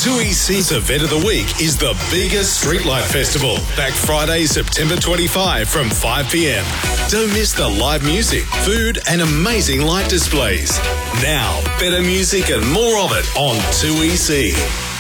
2EC's event of the week is the biggest Streetlight Festival. Back Friday, September 25 from 5 p.m. Don't miss the live music, food and amazing light displays. Now, better music and more of it on 2EC.